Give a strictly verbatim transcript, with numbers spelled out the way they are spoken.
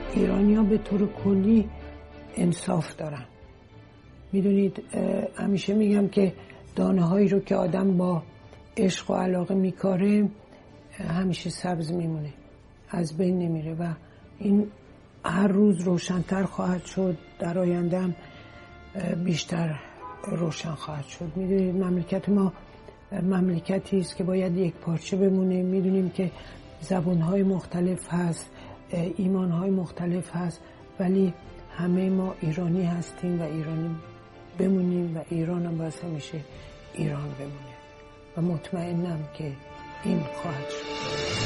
ایرانی‌ها به طور کلی انصاف دارن. میدونید همیشه میگم که دانه هایی رو که آدم با عشق و علاقه میکاره همیشه سبز میمونه، از بین نمیره و این هر روز روشن‌تر خواهد شد، در آینده هم بیشتر روشن خواهد شد. میدونید مملکت ما مملکتی است که باید یک پارچه بمونه. میدونیم که زبان‌های مختلف هست، ایمان‌های مختلف هست، ولی همه ما ایرانی هستیم و ایرانی بمونیم و ایران هم باید همیشه ایران بمونه و مطمئنم که این خواهد شد.